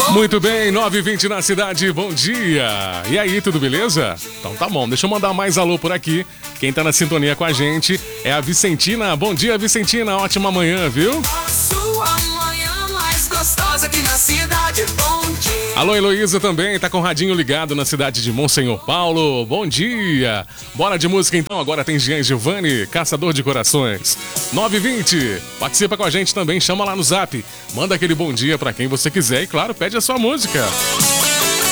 Muito bem, 9h20 na cidade, bom dia. E aí, tudo beleza? Então tá bom, deixa eu mandar mais alô por aqui. Quem tá na sintonia com a gente é a Vicentina. Bom dia, Vicentina, ótima manhã, viu? Sua manhã mais gostosa aqui na cidade, bom dia. Alô, Heloísa também, tá com o radinho ligado na cidade de Monsenhor Paulo. Bom dia. Bora de música então, agora tem Jean Giovanni, Caçador de Corações. 9h20, participa com a gente também, chama lá no Zap. Manda aquele bom dia pra quem você quiser e, claro, pede a sua música.